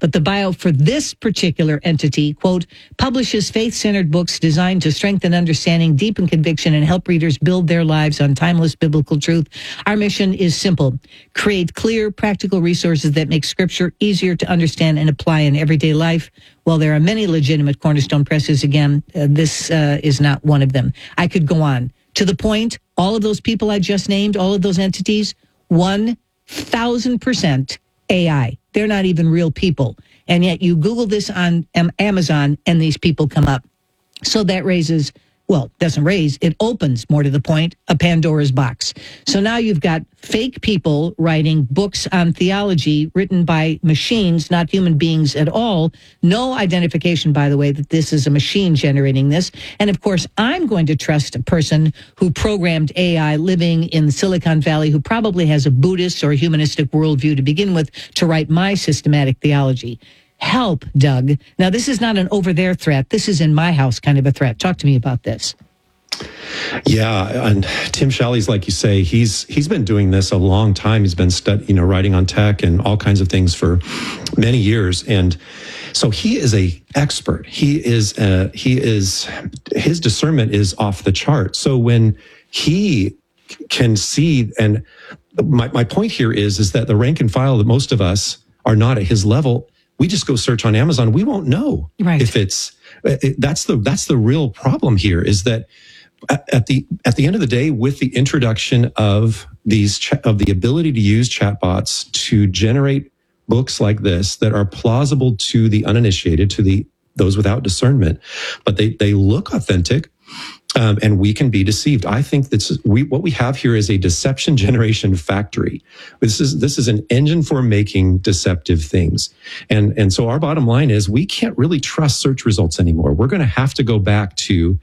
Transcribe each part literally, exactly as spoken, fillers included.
But the bio for this particular entity, quote, publishes faith-centered books designed to strengthen understanding, deepen conviction, and help readers build their lives on timeless biblical truth. Our mission is simple: create clear, practical resources that make Scripture easier to understand and apply in everyday life. While there are many legitimate Cornerstone presses, again, uh, this uh, is not one of them. I could go on. To the point, all of those people I just named, all of those entities, one thousand percent A I. They're not even real people. And yet you Google this on Amazon and these people come up. So that raises, well, doesn't raise, it opens, more to the point, a Pandora's box. So now you've got fake people writing books on theology written by machines, not human beings at all. No identification, by the way, that this is a machine generating this. And of course, I'm going to trust a person who programmed A I living in Silicon Valley, who probably has a Buddhist or a humanistic worldview to begin with, to write my systematic theology. Help, Doug. Now, this is not an over there threat. This is in my house kind of a threat. Talk to me about this. Yeah, and Tim Shalley's, like you say, he's he's been doing this a long time. He's been stud, you know, writing on tech and all kinds of things for many years, and so he is a expert. He is uh, he is his discernment is off the chart. So when he can see, and my my point here is is that the rank and file that most of us are not at his level. We just go search on Amazon. We won't know right. if it's it, that's the that's the real problem here. Is that at the at the end of the day, with the introduction of these ch- of the ability to use chatbots to generate books like this that are plausible to the uninitiated, to the those without discernment, but they they look authentic. Um, and we can be deceived. I think that's we what we have here is a deception generation factory. This is this is an engine for making deceptive things. And and so our bottom line is we can't really trust search results anymore. We're going to have to go back to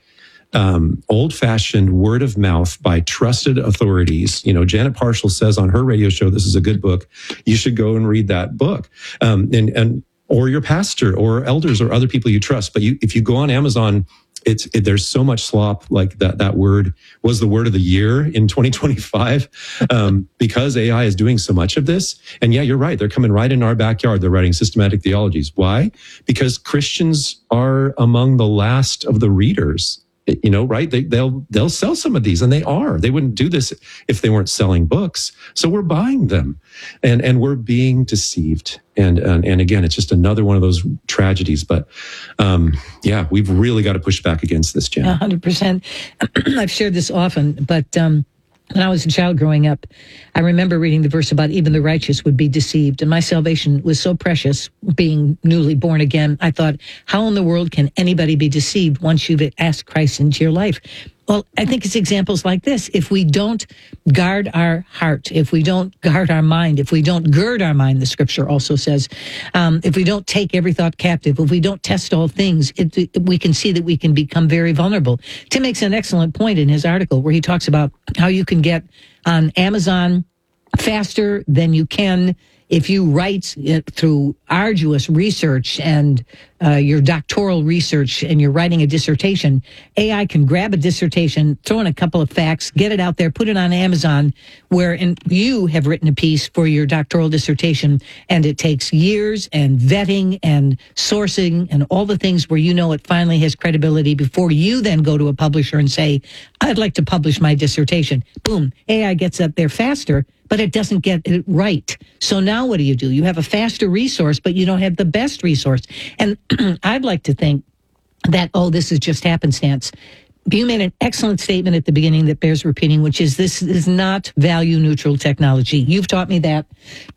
um, old-fashioned word of mouth by trusted authorities. You know, Janet Parshall says on her radio show, "This is a good book. You should go and read that book." Um, and and or your pastor or elders or other people you trust. But you if you go on Amazon. It's it, there's so much slop. Like that that word was the word of the year in twenty twenty-five um, because A I is doing so much of this. And yeah, you're right. They're coming right in our backyard. They're writing systematic theologies. Why? Because Christians are among the last of the readers. You know, right? They, they'll they'll sell some of these, and they are. They wouldn't do this if they weren't selling books. So we're buying them, and and we're being deceived. And and, and again, it's just another one of those tragedies. But um, yeah, we've really got to push back against this, Jen. one hundred percent. I've shared this often, but um, when I was a child growing up, I remember reading the verse about even the righteous would be deceived. And my salvation was so precious, being newly born again. I thought, how in the world can anybody be deceived once you've asked Christ into your life? Well, I think it's examples like this. If we don't guard our heart, if we don't guard our mind, if we don't gird our mind, the scripture also says, um, if we don't take every thought captive, if we don't test all things, it, it, we can see that we can become very vulnerable. Tim makes an excellent point in his article where he talks about how you can get on Amazon faster than you can if you write it through arduous research and uh, your doctoral research and you're writing a dissertation. A I can grab a dissertation, throw in a couple of facts, get it out there, put it on Amazon, where in, you have written a piece for your doctoral dissertation, and it takes years and vetting and sourcing and all the things where you know it finally has credibility before you then go to a publisher and say, I'd like to publish my dissertation. Boom, A I gets up there faster, but it doesn't get it right. So now what do you do? You have a faster resource, but you don't have the best resource. And I'd like to think that, oh, this is just happenstance. You made an excellent statement at the beginning that bears repeating, which is this is not value-neutral technology. You've taught me that.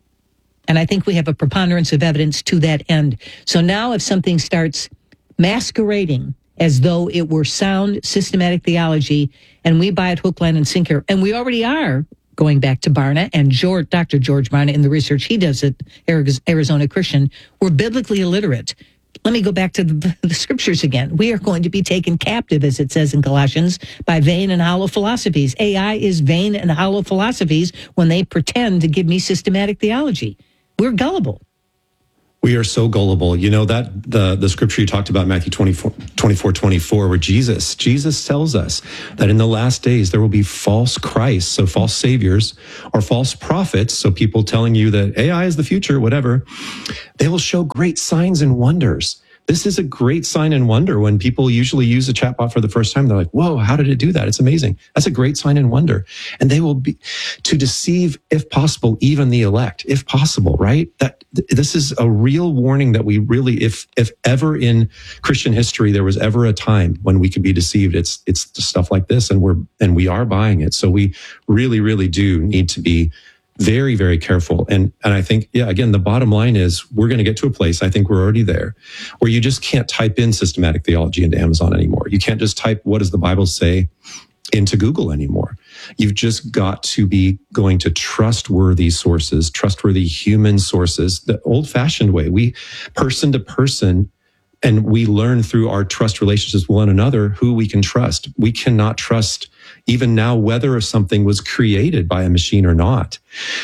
And I think we have a preponderance of evidence to that end. So now if something starts masquerading as though it were sound systematic theology, and we buy it hook, line, and sinker, and we already are, going back to Barna and George, Doctor George Barna in the research he does at Arizona Christian, we're biblically illiterate. Let me go back to the, the scriptures again. We are going to be taken captive, as it says in Colossians, by vain and hollow philosophies. A I is vain and hollow philosophies when they pretend to give me systematic theology. We're gullible. We are so gullible. You know, that the, the scripture you talked about, Matthew twenty-four, twenty-four, twenty-four, where Jesus, Jesus tells us that in the last days, there will be false Christs, so false saviors, or false prophets, so people telling you that A I is the future, whatever. They will show great signs and wonders. This is a great sign and wonder when people usually use a chatbot for the first time. They're like, whoa, how did it do that? It's amazing. That's a great sign and wonder. And they will be to deceive, if possible, even the elect, if possible, right? That this is a real warning that we really, if, if ever in Christian history, there was ever a time when we could be deceived, it's, it's stuff like this, and we're, and we are buying it. So we really, really do need to be very, very careful. And, and I think, yeah, again, the bottom line is we're going to get to a place, I think we're already there, where you just can't type in systematic theology into Amazon anymore. You can't just type, what does the Bible say, into Google anymore. You've just got to be going to trustworthy sources, trustworthy human sources, the old fashioned way. We person to person, and we learn through our trust relationships with one another who we can trust. We cannot trust even now whether something was created by a machine or not.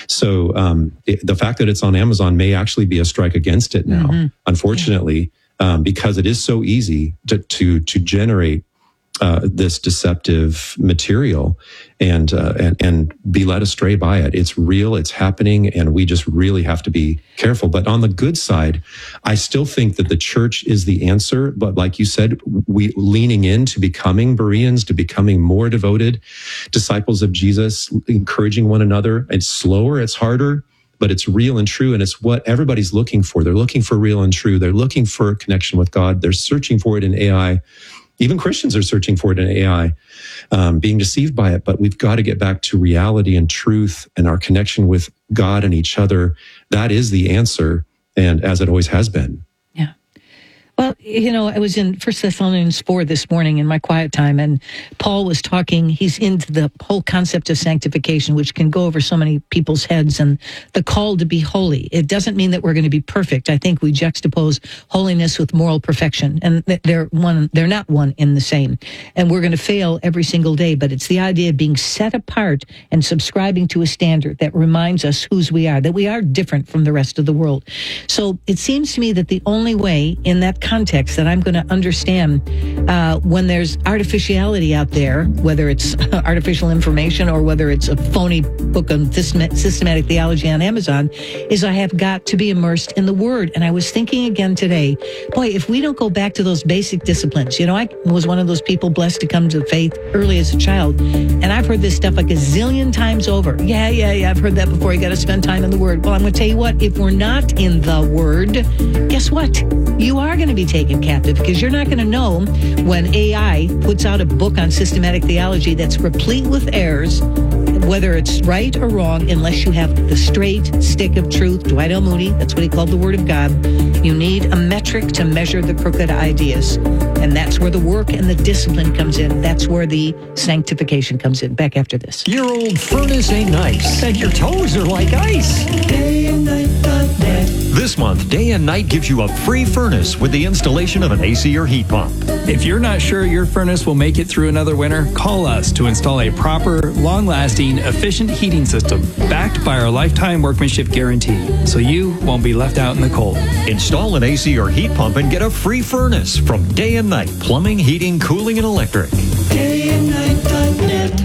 So um, it, the fact that it's on Amazon may actually be a strike against it now, mm-hmm. unfortunately, yeah. um, because it is so easy to to, to generate uh, this deceptive material and, uh, and and be led astray by it. It's real, it's happening, and we just really have to be careful. But on the good side, I still think that the church is the answer. But like you said, we leaning into becoming Bereans, to becoming more devoted disciples of Jesus, encouraging one another. It's slower, it's harder, but it's real and true, and it's what everybody's looking for. They're looking for real and true. They're looking for connection with God. They're searching for it in A I. Even Christians are searching for it in A I, um, being deceived by it. But we've got to get back to reality and truth and our connection with God and each other. That is the answer, and as it always has been. Yeah. Well, you know, I was in First Thessalonians four this morning in my quiet time, and Paul was talking. He's into the whole concept of sanctification, which can go over so many people's heads, and the call to be holy. It doesn't mean that we're going to be perfect. I think we juxtapose holiness with moral perfection, and they're one. They're not one in the same. And we're going to fail every single day. But it's the idea of being set apart and subscribing to a standard that reminds us whose we are, that we are different from the rest of the world. So it seems to me that the only way in that context that I'm going to understand uh, when there's artificiality out there, whether it's artificial information or whether it's a phony book on systematic theology on Amazon, is I have got to be immersed in the Word. And I was thinking again today, boy, if we don't go back to those basic disciplines, you know, I was one of those people blessed to come to the faith early as a child, and I've heard this stuff like a zillion times over. Yeah, yeah, yeah, I've heard that before. You got to spend time in the Word. Well, I'm going to tell you what, if we're not in the Word, guess what? You are going to be taken captive, because you're not going to know when A I puts out a book on systematic theology that's replete with errors, whether it's right or wrong, unless you have the straight stick of truth. Dwight L. Moody, that's what he called the Word of God. You need a metric to measure the crooked ideas. And that's where the work and the discipline comes in. That's where the sanctification comes in. Back after this. Your old furnace ain't nice, and your toes are like ice. Day and night dot net. This month, Day and Night gives you a free furnace with the installation of an A C or heat pump. If you're not sure your furnace will make it through another winter, call us to install a proper, long-lasting, efficient heating system backed by our lifetime workmanship guarantee, so you won't be left out in the cold. Install an A C or heat pump and get a free furnace from Day and Night Plumbing, Heating, Cooling, and Electric. Day and Night dot net.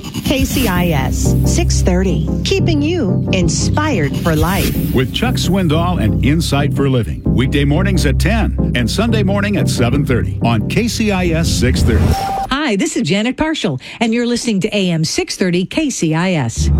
K C I S six thirty, keeping you inspired for life. With Chuck Swindoll and Insight for Living. Weekday mornings at ten and Sunday morning at seven thirty on K C I S six thirty. Hi, this is Janet Parshall, and you're listening to A M six thirty K C I S.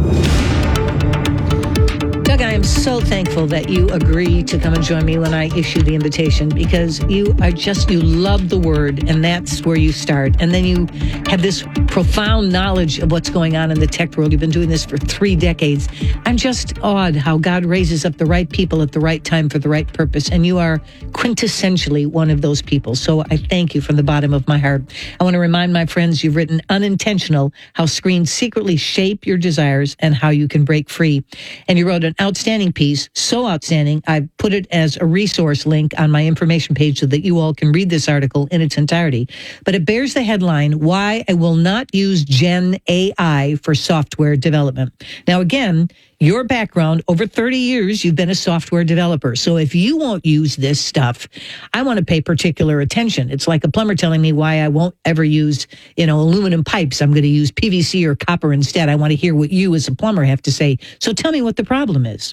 Doug, I am so thankful that you agree to come and join me when I issue the invitation, because you are just, you love the Word, and that's where you start. And then you have this profound knowledge of what's going on in the tech world. You've been doing this for three decades. I'm just awed how God raises up the right people at the right time for the right purpose. And you are quintessentially one of those people. So I thank you from the bottom of my heart. I want to remind my friends you've written Unintentional, How Screens Secretly Shape Your Desires and How You Can Break Free. And you wrote an outstanding piece, so outstanding, I've put it as a resource link on my information page so that you all can read this article in its entirety. But it bears the headline, Why I Will Not Use Gen A I for Software Development. Now, again, your background, over thirty years, you've been a software developer. So if you won't use this stuff, I want to pay particular attention. It's like a plumber telling me why I won't ever use, you know, aluminum pipes. I'm going to use P V C or copper instead. I want to hear what you as a plumber have to say. So tell me what the problem is.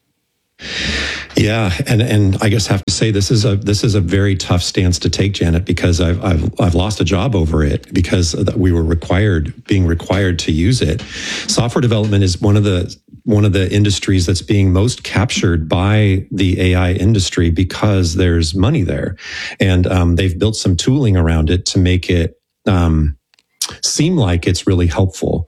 Yeah, and and I guess I have to say this is a this is a very tough stance to take, Janet, because I've I've I've lost a job over it because we were required being required to use it. Software development is one of the one of the industries that's being most captured by the A I industry because there's money there, and um, they've built some tooling around it to make it um, seem like it's really helpful.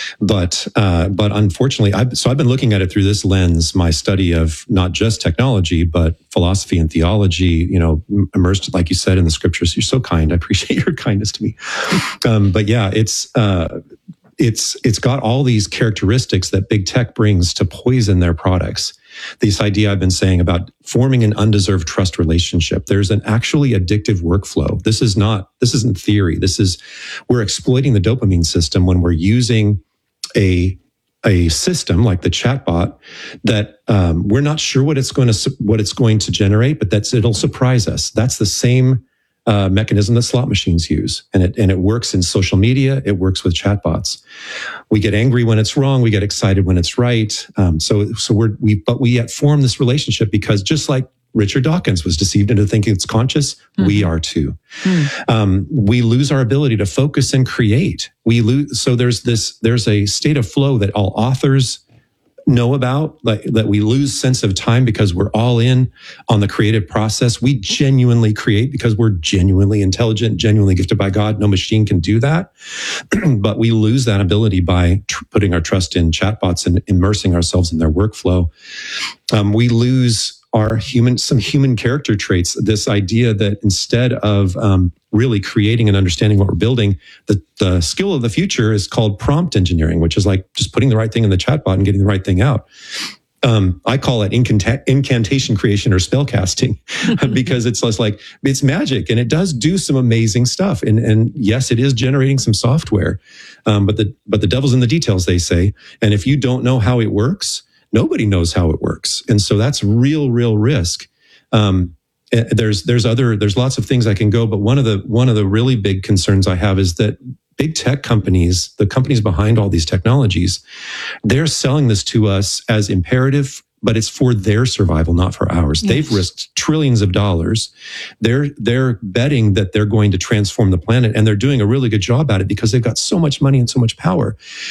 But uh, but unfortunately, I've, so I've been looking at it through this lens, my study of not just technology, but philosophy and theology, you know, immersed, like you said, in the scriptures. You're so kind. I appreciate your kindness to me. Um, but yeah, it's uh, it's it's got all these characteristics that big tech brings to poison their products. This idea I've been saying about forming an undeserved trust relationship. There's an actually addictive workflow. This is not, this isn't theory. This is, we're exploiting the dopamine system when we're using a, a system like the chatbot that um, we're not sure what it's going to, what it's going to generate, but that's, it'll surprise us. That's the same Uh, mechanism that slot machines use. And it, and it works in social media. It works with chatbots. We get angry when it's wrong. We get excited when it's right. Um, so, so we're, we, but we yet form this relationship because just like Richard Dawkins was deceived into thinking it's conscious, mm-hmm. we are too. Mm. Um, we lose our ability to focus and create. We lose. So there's this, there's a state of flow that all authors know about, like that we lose sense of time because we're all in on the creative process. We genuinely create because we're genuinely intelligent, genuinely gifted by God. No machine can do that. But we lose that ability by tr- putting our trust in chatbots and immersing ourselves in their workflow. Um, we lose our human, some human character traits. This idea that instead of um, really creating and understanding what we're building, the, the skill of the future is called prompt engineering, which is like just putting the right thing in the chatbot and getting the right thing out. Um, I call it incanta- incantation creation or spell casting because it's less like it's magic and it does do some amazing stuff. And, and yes, it is generating some software, um, but the but the devil's in the details, they say. And if you don't know how it works, nobody knows how it works. And so that's real, real risk. Um, there's, there's other, there's lots of things I can go, but one of the, one of the really big concerns I have is that big tech companies, the companies behind all these technologies, they're selling this to us as imperative, but it's for their survival, not for ours. Yes. They've risked trillions of dollars. They're, they're betting that they're going to transform the planet, and they're doing a really good job at it because they've got so much money and so much power.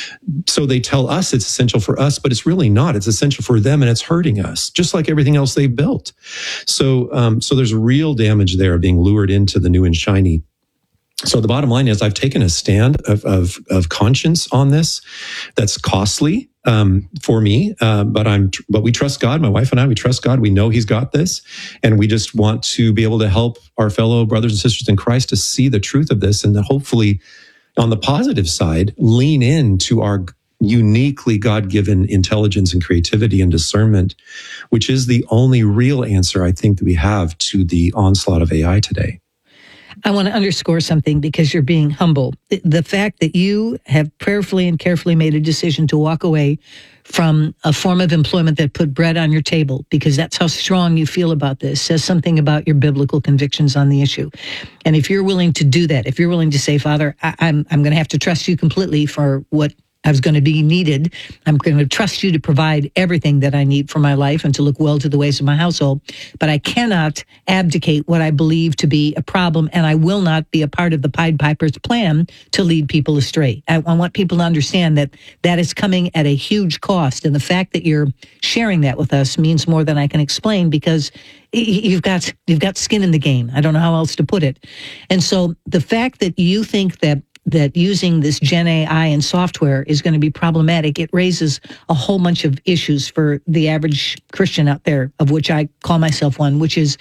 So they tell us it's essential for us, but it's really not. It's essential for them, and it's hurting us, just like everything else they've built. So, um, so there's real damage there being lured into the new and shiny. So the bottom line is I've taken a stand of, of, of conscience on this. That's costly, um, for me. Um, but I'm, but we trust God. My wife and I, we trust God. We know He's got this. And we just want to be able to help our fellow brothers and sisters in Christ to see the truth of this. And then hopefully on the positive side, lean into our uniquely God-given intelligence and creativity and discernment, which is the only real answer I think that we have to the onslaught of A I today. I want to underscore something because you're being humble. The fact that you have prayerfully and carefully made a decision to walk away from a form of employment that put bread on your table, because that's how strong you feel about this, says something about your biblical convictions on the issue. And if you're willing to do that, if you're willing to say, Father, I, I'm, I'm going to have to trust you completely for what I was going to be needed. I'm going to trust you to provide everything that I need for my life and to look well to the ways of my household. But I cannot abdicate what I believe to be a problem, and I will not be a part of the Pied Piper's plan to lead people astray. I, I want people to understand that that is coming at a huge cost. And the fact that you're sharing that with us means more than I can explain, because you've got, you've got skin in the game. I don't know how else to put it. And so the fact that you think that that using this Gen A I and software is going to be problematic, it raises a whole bunch of issues for the average Christian out there, of which I call myself one, which is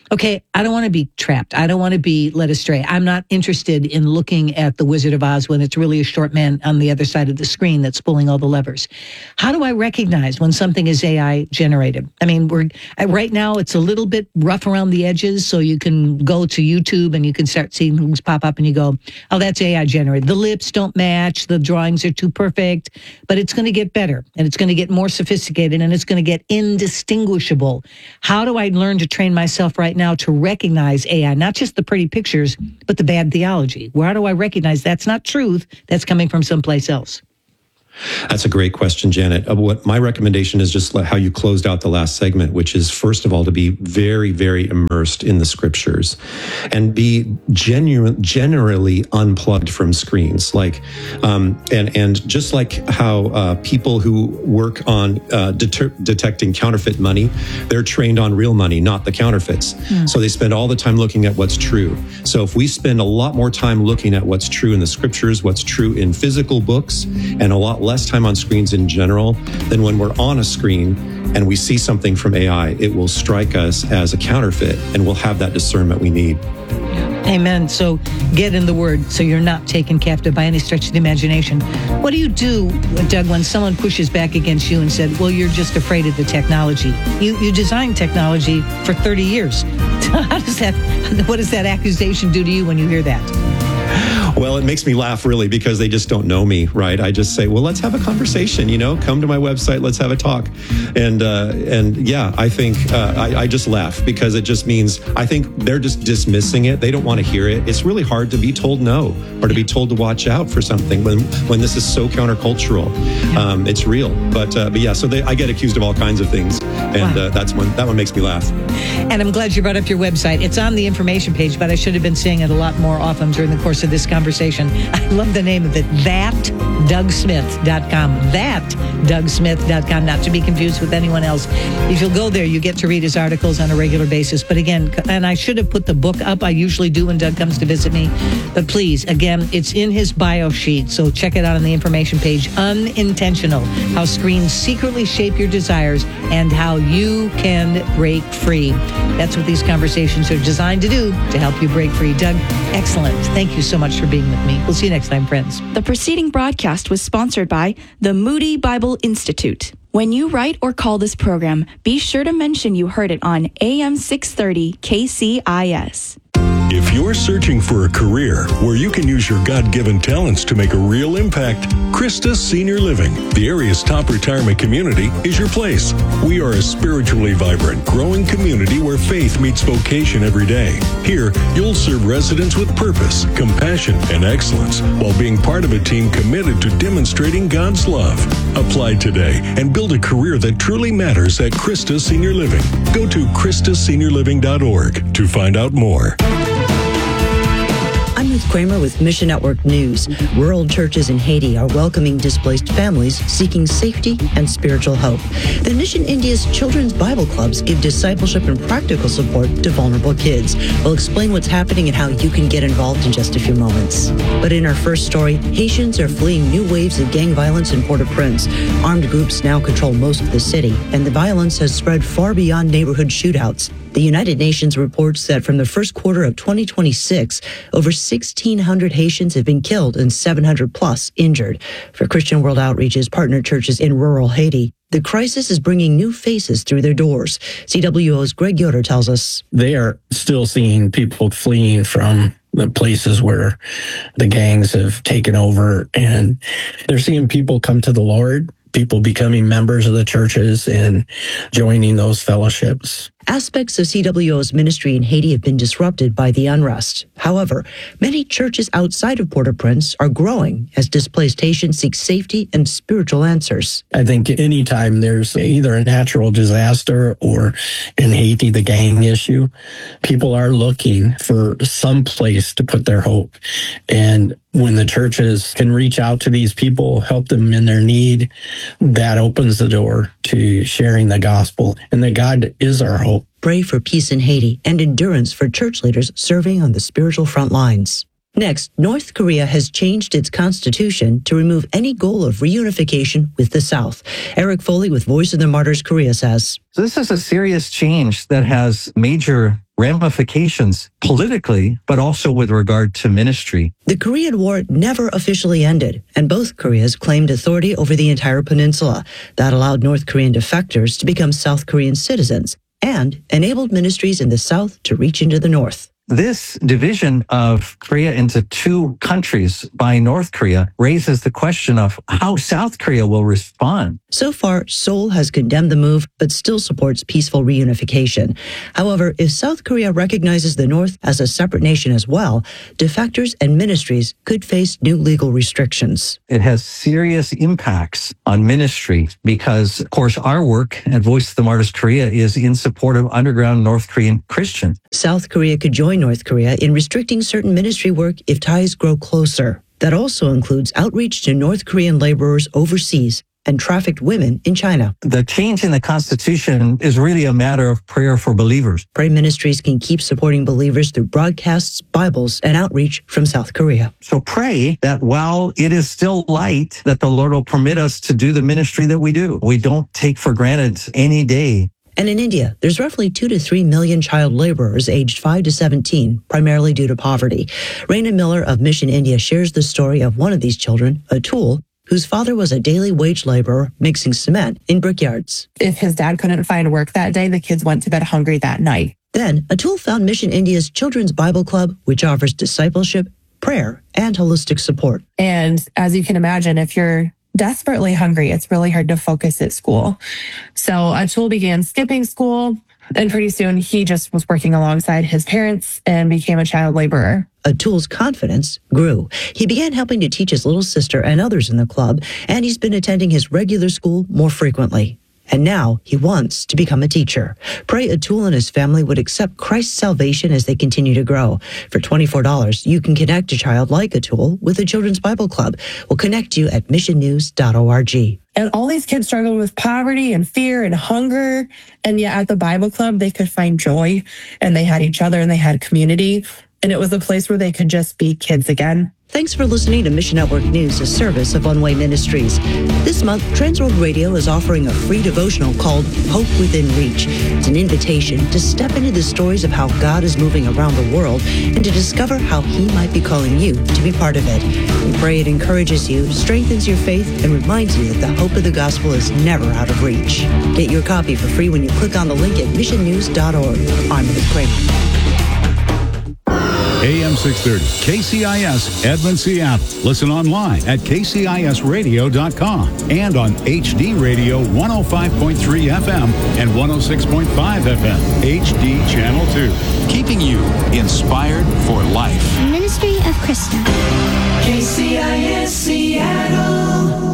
Okay, I don't want to be trapped. I don't want to be led astray. I'm not interested in looking at the Wizard of Oz when it's really a short man on the other side of the screen that's pulling all the levers. How do I recognize when something is A I generated? I mean, we're right now it's a little bit rough around the edges, so you can go to YouTube and you can start seeing things pop up and you go, oh, that's A I generated. The lips don't match, the drawings are too perfect, but it's going to get better and it's going to get more sophisticated and it's going to get indistinguishable. How do I learn to train myself right now to recognize A I, not just the pretty pictures, but the bad theology? Where do I recognize that's not truth, that's coming from someplace else? That's a great question, Janet. Uh, what my recommendation is just how you closed out the last segment, which is, first of all, to be very, very immersed in the scriptures and be genuine, generally unplugged from screens. Like, um, and, and just like how uh, people who work on uh, deter- detecting counterfeit money, they're trained on real money, not the counterfeits. Mm. So they spend all the time looking at what's true. So if we spend a lot more time looking at what's true in the scriptures, what's true in physical books, and a lot less time on screens in general, then when we're on a screen and we see something from A I, it will strike us as a counterfeit and we'll have that discernment we need. Amen. So get in the Word so you're not taken captive by any stretch of the imagination. What do you do, Doug, when someone pushes back against you and said, well, you're just afraid of the technology? You you designed technology for thirty years. How does that, what does that accusation do to you when you hear that? Well, it makes me laugh, really, because they just don't know me, right? I just say, well, let's have a conversation, you know, come to my website, let's have a talk. And, uh, and yeah, I think, uh, I, I just laugh because it just means, I think they're just dismissing it. They don't want to hear it. It's really hard to be told no or to be told to watch out for something when, when this is so countercultural. Um, it's real. But, uh, but yeah, so they, I get accused of all kinds of things. And wow. uh, that's one, that one makes me laugh. And I'm glad you brought up your website. It's on the information page, but I should have been saying it a lot more often during the course of this conversation. I love the name of it, that doug smith dot com. that doug smith dot com, not to be confused with anyone else. If you'll go there, you get to read his articles on a regular basis. But again, and I should have put the book up. I usually do when Doug comes to visit me. But please, again, it's in his bio sheet, so check it out on the information page. Unintentional, how screens secretly shape your desires and how you can break free. That's what these conversations are designed to do, to help you break free. Doug, excellent. Thank you so much for being with me. We'll see you next time, friends. The preceding broadcast was sponsored by the Moody Bible Institute. When you write or call this program, be sure to mention you heard it on A M six thirty K C I S. If you're searching for a career where you can use your God-given talents to make a real impact, Christus Senior Living, the area's top retirement community, is your place. We are a spiritually vibrant, growing community where faith meets vocation every day. Here, you'll serve residents with purpose, compassion, and excellence while being part of a team committed to demonstrating God's love. Apply today and build a career that truly matters at Christus Senior Living. Go to christus senior living dot org to find out more. I'm Ruth Kramer with Mission Network News. Rural churches in Haiti are welcoming displaced families seeking safety and spiritual hope. The Mission India's children's Bible clubs give discipleship and practical support to vulnerable kids. We'll explain what's happening and how you can get involved in just a few moments. But in our first story, Haitians are fleeing new waves of gang violence in Port-au-Prince. Armed groups now control most of the city, and the violence has spread far beyond neighborhood shootouts. The United Nations reports that from the first quarter of twenty twenty-six, over sixteen hundred Haitians have been killed and seven hundred plus injured. For Christian World Outreach's partner churches in rural Haiti, the crisis is bringing new faces through their doors. C W O's Greg Yoder tells us. They are still seeing people fleeing from the places where the gangs have taken over, and they're seeing people come to the Lord, people becoming members of the churches and joining those fellowships. Aspects of C W O's ministry in Haiti have been disrupted by the unrest. However, many churches outside of Port-au-Prince are growing as displaced Haitians seek safety and spiritual answers. I think anytime there's either a natural disaster or in Haiti, the gang issue, people are looking for some place to put their hope. And when the churches can reach out to these people, help them in their need, that opens the door to sharing the gospel, and that God is our hope. Pray for peace in Haiti and endurance for church leaders serving on the spiritual front lines. Next, North Korea has changed its constitution to remove any goal of reunification with the South. Eric Foley with Voice of the Martyrs Korea says, So this is a serious change that has major ramifications politically, but also with regard to ministry. The Korean War never officially ended, and both Koreas claimed authority over the entire peninsula. That allowed North Korean defectors to become South Korean citizens and enabled ministries in the South to reach into the North. This division of Korea into two countries by North Korea raises the question of how South Korea will respond. So far, Seoul has condemned the move, but still supports peaceful reunification. However, if South Korea recognizes the North as a separate nation as well, defectors and ministries could face new legal restrictions. It has serious impacts on ministry because, of course, our work at Voice of the Martyrs Korea is in support of underground North Korean Christians. South Korea could join North Korea in restricting certain ministry work if ties grow closer. That also includes outreach to North Korean laborers overseas and trafficked women in China. The change in the Constitution is really a matter of prayer for believers. Pray Ministries can keep supporting believers through broadcasts, Bibles, and outreach from South Korea. So pray that while it is still light, that the Lord will permit us to do the ministry that we do. We don't take for granted any day. And in India, there's roughly two to three million child laborers aged five to seventeen, primarily due to poverty. Raina Miller of Mission India shares the story of one of these children, Atul, whose father was a daily wage laborer mixing cement in brickyards. If his dad couldn't find work that day, the kids went to bed hungry that night. Then, Atul found Mission India's Children's Bible Club, which offers discipleship, prayer, and holistic support. And as you can imagine, if you're desperately hungry, it's really hard to focus at school. So Atul began skipping school, and pretty soon he just was working alongside his parents and became a child laborer. Atul's confidence grew. He began helping to teach his little sister and others in the club, and he's been attending his regular school more frequently. And now he wants to become a teacher. Pray Atul and his family would accept Christ's salvation as they continue to grow. For twenty-four dollars, you can connect a child like Atul with the Children's Bible Club. We'll connect you at mission news dot org. And all these kids struggled with poverty and fear and hunger. And yet at the Bible Club, they could find joy, and they had each other and they had community. And it was a place where they could just be kids again. Thanks for listening to Mission Network News, a service of One Way Ministries. This month, Transworld Radio is offering a free devotional called Hope Within Reach. It's an invitation to step into the stories of how God is moving around the world and to discover how He might be calling you to be part of it. We pray it encourages you, strengthens your faith, and reminds you that the hope of the gospel is never out of reach. Get your copy for free when you click on the link at mission news dot org. I'm Ruth Kramer. A M six thirty, K C I S, Edmond, Seattle. Listen online at k c i s radio dot com and on H D Radio one oh five point three F M and one oh six point five F M, H D Channel two. Keeping you inspired for life. Ministry of Krista. K C I S Seattle.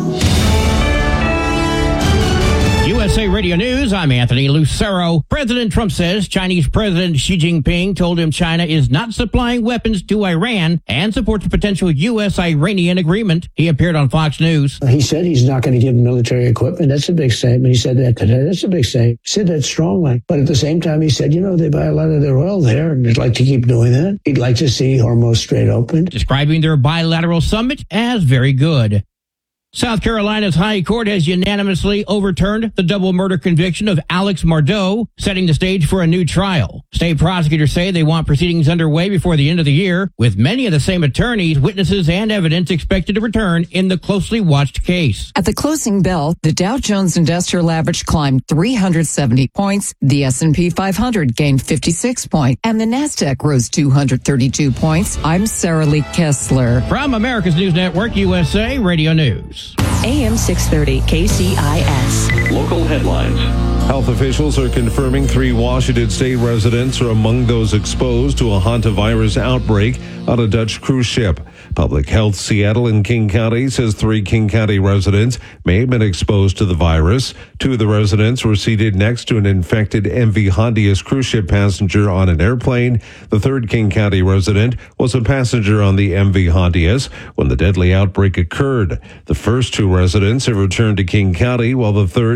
U S A Radio News, I'm Anthony Lucero. President Trump says Chinese President Xi Jinping told him China is not supplying weapons to Iran and supports a potential U S Iranian agreement. He appeared on Fox News. He said he's not going to give military equipment. That's a big statement. He said that today. That's a big statement. He said that strongly. But at the same time, he said, you know, they buy a lot of their oil there, and they'd like to keep doing that. He'd like to see Hormuz Strait open. Describing their bilateral summit as very good. South Carolina's High Court has unanimously overturned the double murder conviction of Alex Mardeau, setting the stage for a new trial. State prosecutors say they want proceedings underway before the end of the year, with many of the same attorneys, witnesses, and evidence expected to return in the closely watched case. At the closing bell, the Dow Jones Industrial Average climbed three hundred seventy points, the S and P five hundred gained fifty-six points, and the NASDAQ rose two hundred thirty-two points. I'm Sarah Lee Kessler. From America's News Network, U S A Radio News. A M six thirty, K C I S. Local headlines. Health officials are confirming three Washington state residents are among those exposed to a hantavirus outbreak on a Dutch cruise ship. Public Health Seattle and King County says three King County residents may have been exposed to the virus. Two of the residents were seated next to an infected M V Hondius cruise ship passenger on an airplane. The third King County resident was a passenger on the M V Hondius when the deadly outbreak occurred. The first two residents have returned to King County, while the third is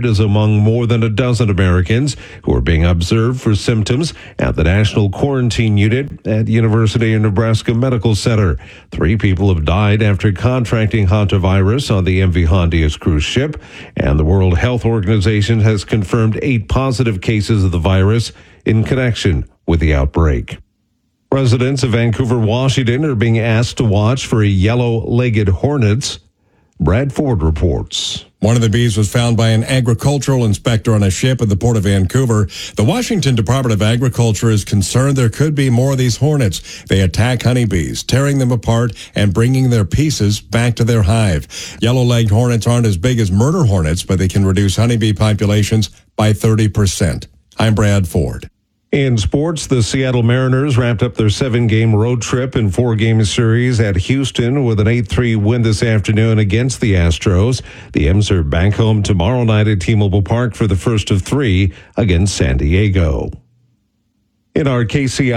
is among more than a dozen Americans who are being observed for symptoms at the National Quarantine Unit at University of Nebraska Medical Center. Three people have died after contracting hantavirus on the M V Hondius cruise ship, and the World Health Organization has confirmed eight positive cases of the virus in connection with the outbreak. Residents of Vancouver, Washington are being asked to watch for yellow-legged hornets. Brad Ford reports. One of the bees was found by an agricultural inspector on a ship at the Port of Vancouver. The Washington Department of Agriculture is concerned there could be more of these hornets. They attack honeybees, tearing them apart and bringing their pieces back to their hive. Yellow-legged hornets aren't as big as murder hornets, but they can reduce honeybee populations by thirty percent. I'm Brad Ford. In sports, the Seattle Mariners wrapped up their seven-game road trip and four-game series at Houston with an eight three win this afternoon against the Astros. The M's are back home tomorrow night at T-Mobile Park for the first of three against San Diego. In our K C I